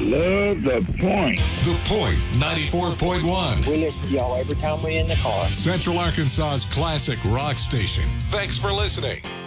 Love The Point. The Point 94.1. We listen to y'all every time we're in the car. Central Arkansas's classic rock station. Thanks for listening.